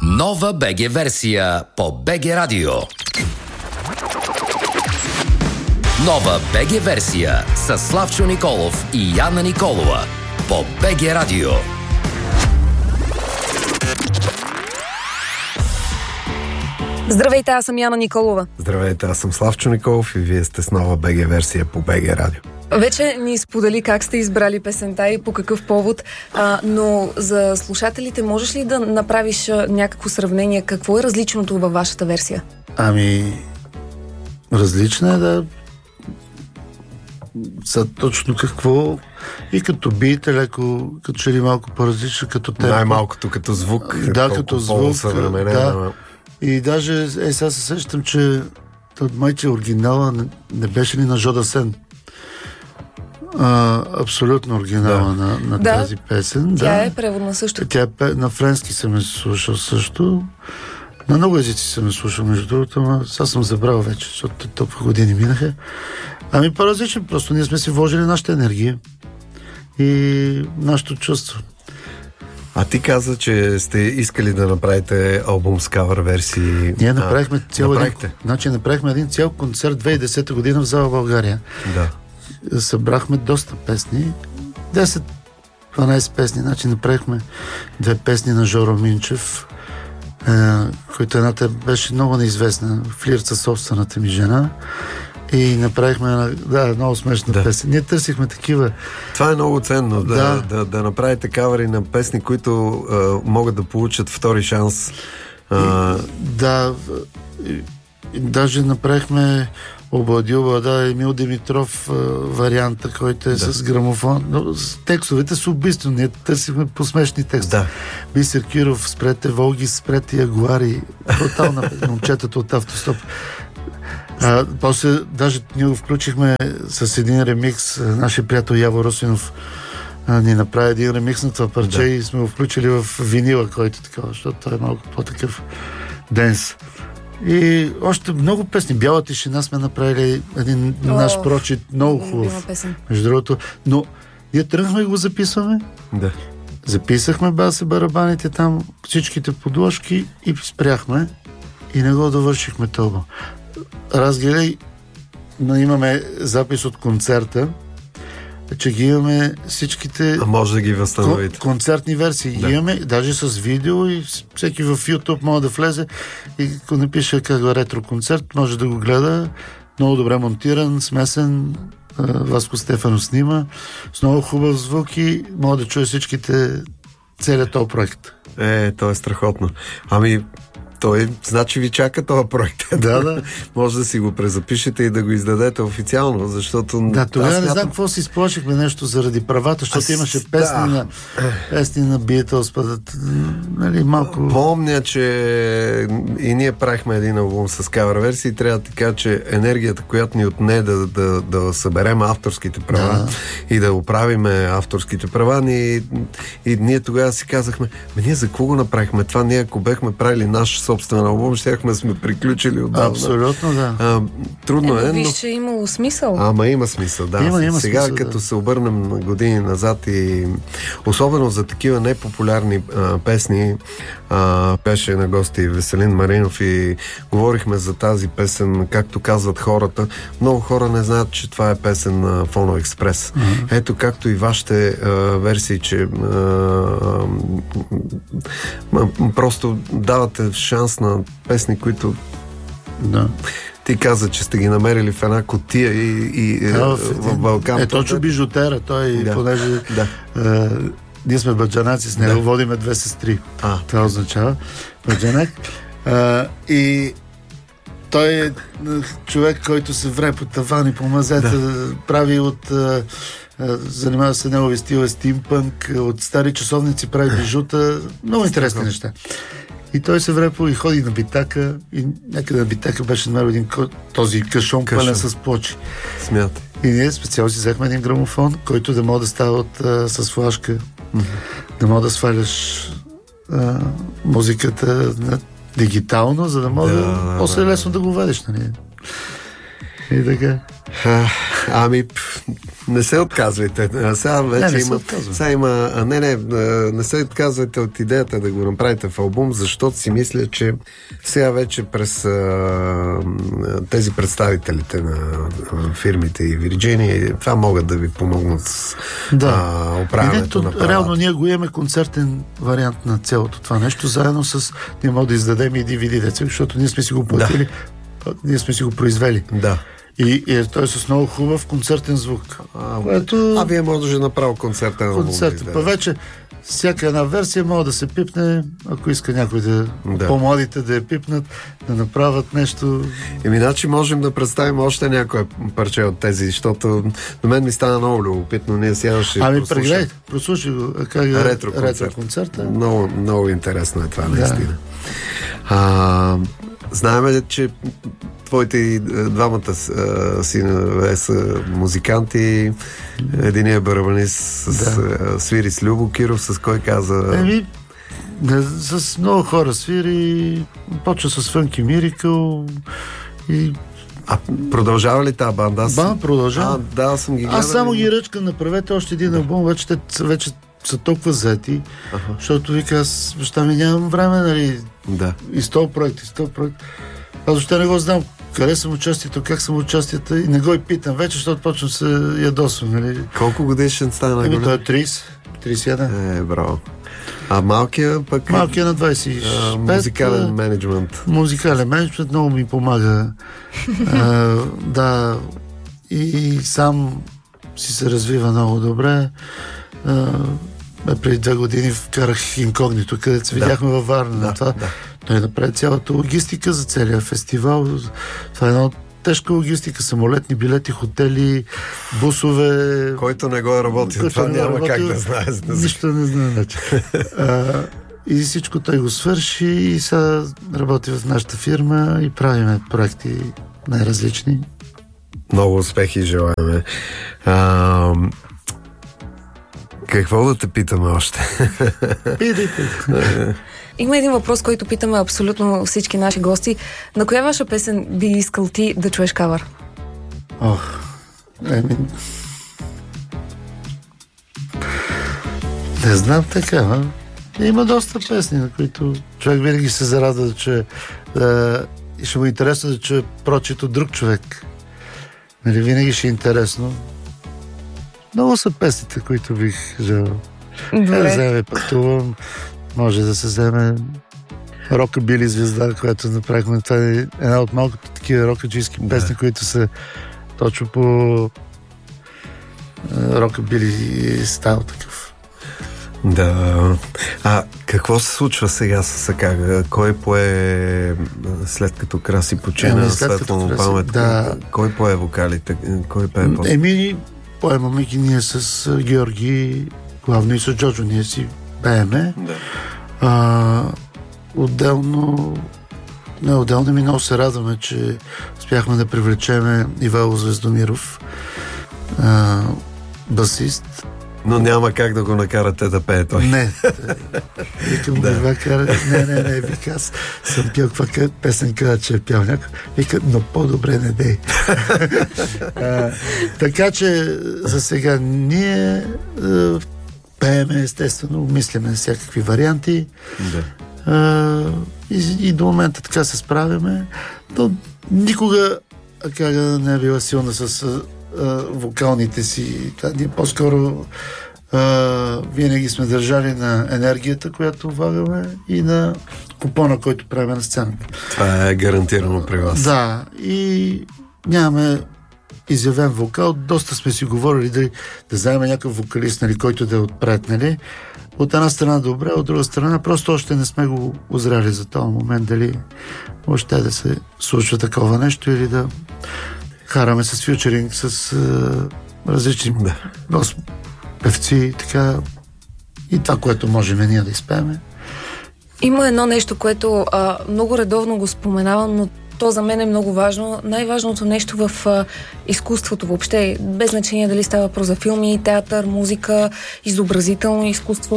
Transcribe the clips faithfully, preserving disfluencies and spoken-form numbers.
Нова БГ версия по БГ Радио. Нова БГ версия с Славчо Николов и Яна Николова по БГ Радио. Здравейте, аз съм Яна Николова. Здравейте, аз съм Славчо Николов и вие сте с нова БГ версия по БГ Радио. Вече ни сподели как сте избрали песента и по какъв повод, а, но за слушателите можеш ли да направиш а, някакво сравнение? Какво е различното във вашата версия? Ами, различна е да... За точно какво и като бит, леко, като че ли малко по-различно, като темпо. Най-малкото като звук. Да, като звук. Да. И даже, е, сега се сещам, че майче оригинала не, не беше ли на Жо Дасен? А, абсолютно оригинала да. на, на да. тази песен. Тя да. е преводна също. Тя е, на френски съм е слушал също. На много езици съм е слушал, между другото, но сега съм забрал вече, защото толкова години минаха. Ами по-различно, просто ние сме си вложили нашата енергия и нашето чувство. А ти каза, че сте искали да направите албум с кавър версии. Ние направихме цял един, значи направихме един цял концерт две хиляди и десета година в зала България. Да. Събрахме доста песни. десет-дванайсет песни. Значи направихме две песни на Жоро Минчев, е, който едната беше много неизвестна. Флирт със собствената ми жена. И направихме да, много смешна да. песен. Ние търсихме такива. Това е много ценно, да, да. да, да направите кавъри на песни, които а, могат да получат втори шанс. А... И, да, и, и даже направихме Обладюба, да, Емил Димитров а, варианта, който е да. с грамофон. Но с текстовете са убийство. Ние търсихме по смешни текстове. Да. Бисер Киров, спрете Волги, спрете Ягуари. Брутална момчетата от автостоп. А, после даже ние го включихме с един ремикс. Нашия приятел Яво Русинов а, ни направи един ремикс на това парче да. и сме го включили в винила, който такова, защото той е малко по-такъв денс. И още много песни. Бяла тишина сме направили един О, наш прочит, много хубав. Между другото. Но ние тръгнахме и го записваме. Да. Записахме баса барабаните там, всичките подложки и спряхме и не го довършихме това. Разгледай, но имаме запис от концерта, че ги имаме всичките... А може да ги възстановите. Кон- концертни версии. Да. Имаме, даже с видео и всеки в YouTube може да влезе и ако напише как ретро концерт, може да го гледа. Много добре монтиран, смесен. Васко Стефано снима. С много хубав звук и може да чуе всичките целият този проект. Е, то е страхотно. Ами, той, значи ви чака този проект. Да, да. Може да си го презапишете и да го издадете официално, защото... Да, тогава не смятам... знам какво си изплашихме нещо заради правата, защото Аз... имаше песни, да. на, песни на Beatles, нали, малко... Помня, че и ние правихме един албум с кавър версии и трябва да ти кажа, че енергията, която ни отне да, да, да съберем авторските права да. и да оправиме авторските права, ни, и ние тогава си казахме, ние за какво го направихме това? Ние ако бехме правили наш собствен албум, щяхме сме приключили отдавна. Абсолютно, да. А, трудно е, е, но... но... Вижте, имало смисъл. Ама има смисъл, да. Има, има Сега, смисъл, като да. се обърнем години назад и особено за такива непопулярни а, песни, а, беше на гости Веселин Маринов и говорихме за тази песен, както казват хората. Много хора не знаят, че това е песен на Фоно Експрес. Mm-hmm. Ето, както и вашите а, версии, че а, а, просто давате шанс на песни, които да. Ти каза, че сте ги намерили в една кутия и, и да, в, в Балкан. Е, точно бижутера. Той, да. понеже да. е, ние сме баджанаци, с него да. водиме две сестри. А. Това означава баджанак. Е, и той е човек, който се вре по тавани, по мазета, да. прави от... Е, занимава се негови стил е стимпънк, от стари часовници прави бижута. Много интересни неща. И той се врепо и ходи на битака и някъде на битака беше намерил един този кашон, кашон. пълен с плочи. Смятай. И ние специално си взехме един грамофон, който да може да става от, а, с флашка, mm-hmm. да може да сваляш а, музиката на дигитално, за да може да, да, после да, лесно да го вадиш. Нали? И така. А, ами, не се отказвайте. А сега вече не, не има... Сега има... А, не, не, не се отказвайте от идеята да го направите в албум, защото си мисля, че сега вече през а, тези представителите на а, фирмите и Virginia, това могат да ви помогнат с да. а, оправянето на правата. Реално ние го имаме концертен вариант на цялото това нещо, заедно с... Ние може да издадем и ди ви ди деца, защото ние сме си го платили, да. Ние сме си го произвели. Да. И, и той е с много хубав концертен звук. А, което... а вие може да направо концертен албум. Концерт. Па вече всяка една версия може да се пипне, ако иска някой да, да. по-младите да я пипнат, да направят нещо. Еми, значи можем да представим още някое парче от тези, защото до мен ми стана много любопитно. Ние сега ще ами, прослушам. прегледай, прослушай го. Как е ретро-концерта. Много, много интересно е това, наистина. Да. А, знаем, че твоите и двамата синове са музиканти. Единият е барабанист с, да. свири с Любо Киров, с кой каза... Еми, с много хора свири, почва с Funky Miracle и... А продължава ли тази банда? Аз... Банда продължава. А, да, съм ги гледал. Аз само ги ръчкам, направете още един албум, вече те вече са толкова заети, ага. защото вика, аз баща ми нямам време, нали? Да. И с този проект, и с този проект. Аз въобще не го знам къде съм участието, как съм участията и не го и питам вече, защото почвам се ядосвам, нали? Колко годишен стана на голям? Той е трийсет, трийсет и едно. Е, браво. А малкият пък... Малкият на двайсет и шест. А, музикален менеджмент. Музикален менеджмент много ми помага. а, да, и, и сам си се развива много добре. А, преди две години вкарах инкогнито, където се да. видяхме във Варна. Да, това. Да. Той направи цялата логистика за целия фестивал. Това е една тежка логистика, самолетни билети, хотели, бусове. Който не го е работил, това няма работил, как да знае. Нищо не знае. Значи. а, и всичко той го свърши и сега работи в нашата фирма и правиме проекти най-различни. Много успехи желаем. А, какво да те питаме още? Питайте. Има един въпрос, който питаме абсолютно всички наши гости. На коя ваша песен би искал ти да чуеш кавър? Ох, еми... Не знам така, а? Има доста песни, на които човек винаги се зарадва да чуе. Да... И ще му е интересно да чуе прочито друг човек. Нали, винаги ще е интересно. Много са песните, които бих желал. Да вземе пътувам. Може да се вземе Рокабили звезда, която направихме. Това е една от малкото такива рокаджийски да. песни, които са точно по Рокабили стайл такъв. Да. А какво се случва сега с Акага? Кой пое след като Краси почина, светло му памет? Да. Кой пое вокалите? Кой пее по... Еми, поемаме ги ние с Георги, главно и с Джоджо. Ние си пееме. Да. А, отделно не, отделно ми много се радваме, че успяхме да привлечеме Ивайло Звездомиров, а, басист. Но няма как да го накарате да пее той. Не. Викам да го кара. Не, не, не. Вика, аз съм пял каква песен, каза, че е пял някой. Вика, но по-добре не дей. а, така че за сега ние а, пееме, естествено, мислиме всякакви варианти. Да. А, и, и до момента така се справяме. Но никога Акага не е била силна с а, вокалните си. Ние по-скоро а, винаги сме държали на енергията, която влагаме и на купона, който правим на сцената. Това е гарантирано при вас. Да. И нямаме изявен вокал. Доста сме си говорили дали да вземем някакъв вокалист, нали, който да е отпред, нали. От една страна добре, от друга страна просто още не сме го озряли за този момент, дали още да се случва такова нещо или да караме с фьючеринг, с а, различни да. певци, така и това, което можем ние да изпееме. Има едно нещо, което а, много редовно го споменавам, но то за мен е много важно. Най-важното нещо в а, изкуството въобще, без значение дали става въпрос за филми, театър, музика, изобразително изкуство,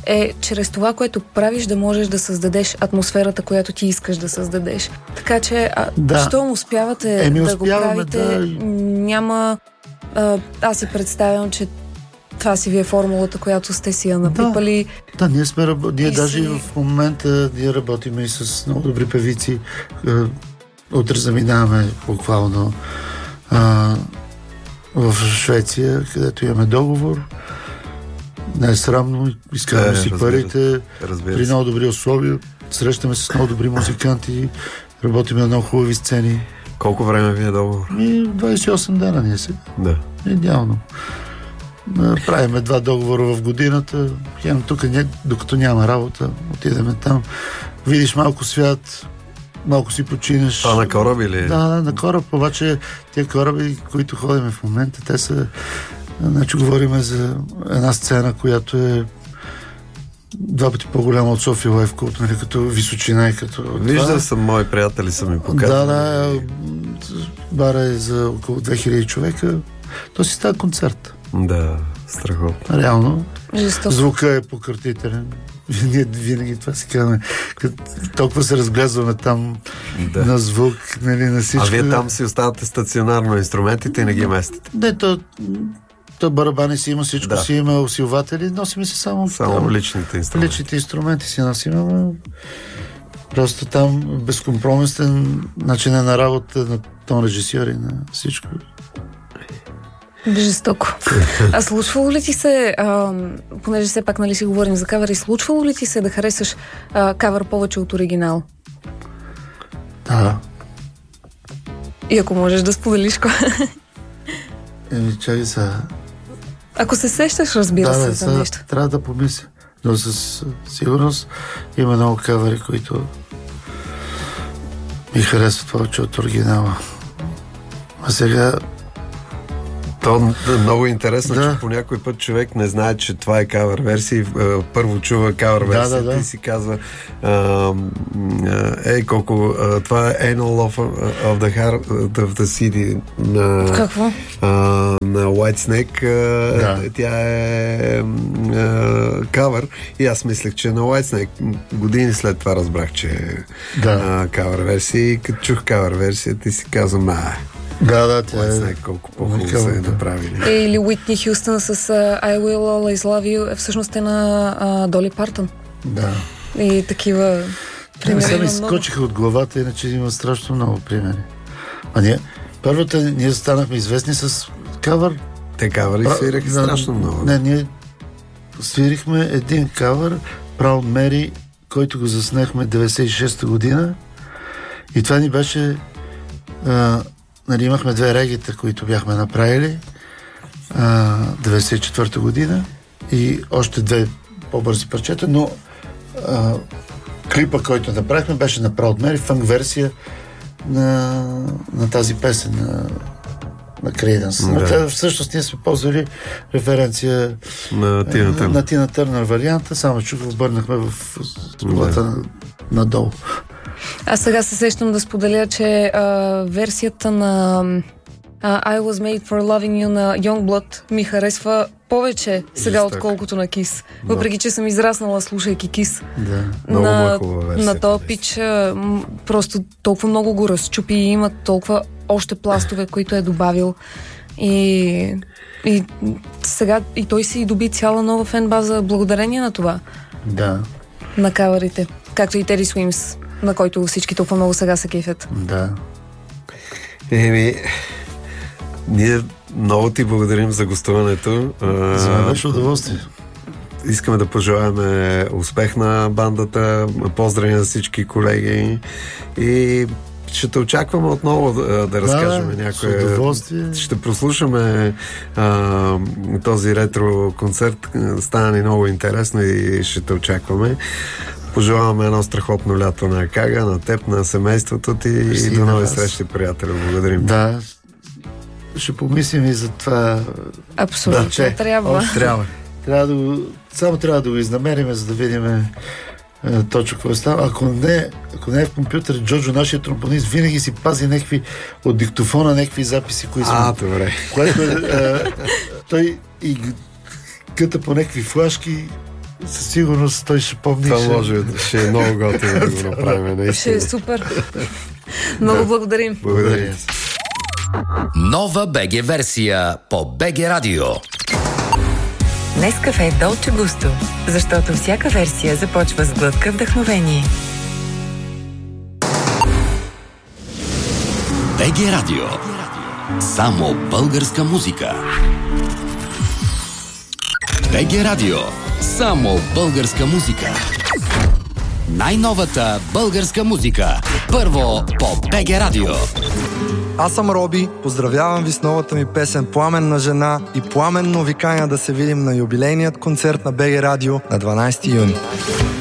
е чрез това, което правиш, да можеш да създадеш атмосферата, която ти искаш да създадеш. Така че, а, да. щом успявате Еми, да го правите, да. няма... А, аз си представям, че това си ви е формулата, която сте си я напипали. Да, да ние сме ние и даже си... в момента ние работиме и с много добри певици. Утре заминаваме буквално а, в Швеция, където имаме договор. Не е срамно, изкарваме си парите при много добри условия. Срещаме се с много добри музиканти, работим на много хубави сцени. Колко време ви е договор? И двайсет и осем дена ние си. Да. Идеално. Правиме два договора в годината. Хем тук, докато няма работа, отидеме там. Видиш малко свят, малко си починеш. А на кораби ли? Да, да, на кораб. Обаче тези кораби, които ходим в момента, те са... Значи говорим за една сцена, която е два пъти по-голяма от София Лайф Клуб, нали, като височина и като... Виждал съм, мои приятели са ми показали. Да, да, бара е за около две хиляди човека. То си става концерт. Да, страхотно. Реално. Жестоко. Звука е пократителен. Ние винаги това си казваме. Толкова се разглезваме там да. На звук, нали, на всичко. А вие там си оставате стационарно инструментите и не ги местите? Не, то... То барабани си има, всичко да. си има, усилватели, носиме си само... Само там, личните инструменти. Личните инструменти си носиме, но просто там безкомпромисен начин на работа на тон режисьори, на всичко. Жестоко. А случвало ли ти се, а, понеже все пак нали си говорим за кавър, и случвало ли ти се да харесаш а, кавър повече от оригинал? Да. И ако можеш да споделиш кой? Еми, чакай сега. Ако се сещаш, разбира да, се, да, за нещо. Трябва да помисля. Но със сигурност има много кавъри, които ми харесват повече от оригинала. А сега... То е много интересно, да. Че по някой път човек не знае, че това е кавър версия. Първо чува кавър версия да, да, да. и си казва ей, колко това е Anal Love of the Heart of the City на, какво? А, на Whitesnake. Да. Тя е кавър и аз мислех, че на Whitesnake. Години след това разбрах, че е да. кавър версия и като чух кавър версията и си казвам, а да, да, тя е... Знае колко по-хубаво се е направили. Е, или Уитни Хюстън с uh, I Will Always Love You е всъщност е на uh, Доли Партън. Да. И такива примери. Сега ми скочиха от главата, иначе има страшно много примери. А ние, първата, ние станахме известни с кавър. Те кавъри Пра... свираха страшно много. Не, ние свирихме един кавър, Proud Mary, който го заснехме деветдесет и шеста година. И това ни беше... А, нали, имахме две регита, които бяхме направили а, деветдесет и четвърта година и още две по-бързи парчета, но а, клипа, който направихме, беше на Proud Mary, фънк версия на, на тази песен на, на Creedence. Да. Но тя, всъщност ние сме ползвали референция на Тина Търнър, на Тина Търнър варианта, само че го обърнахме в столата да. надолу. Аз сега се сещам да споделя, че а, версията на а, I Was Made for Loving You на Youngblood ми харесва повече сега, Жестък. Отколкото на Kiss. Въпреки, че съм израснала слушайки Kiss. Да. На, на този пич просто толкова много го разчупи и има толкова още пластове, които е добавил. И, и сега и той си доби цяла нова фенбаза благодарение на това. Да. На кавърите. Както и Теди Суимс, на който всички толкова много сега се кефят. Да. Еми, ние много ти благодарим за гостуването. За мен беше удоволствие. Искаме да пожелаем успех на бандата, поздрави на всички колеги и ще те очакваме отново да, да разкажем да, някое. Ще прослушаме а, този ретро концерт. Стана ни много интересно и ще те очакваме. Пожелаваме едно страхотно лято на Акага, на теб, на семейството ти и до нови срещи, приятели. Благодарим. Да, ще помислим и за това. Абсолютно, да, че, трябва. Още трябва. трябва да го, само трябва да го изнамерим, за да видим е, точно какво става. Ако не, ако не е в компютър, Джоджо, нашия тромбонист, винаги си пази някакви от диктофона, някакви записи, които сме. А, добре. Което е, той и къта по някакви флашки, със сигурност той ще помни. Това ще... може, ще е много готино да го направим. Наистина. Ще е супер. Много благодарим. Благодаря. Нова БГ версия по БГ Радио. Нескафе Долче Густо, защото всяка версия започва с глътка вдъхновение. БГ Радио. Само българска музика. БГ Радио. Само българска музика. Най-новата българска музика. Първо по БГ Радио. Аз съм Роби, поздравявам ви с новата ми песен "Пламенна жена" и пламенно ви каня да се видим на юбилейният концерт на БГ Радио на дванайсети юни.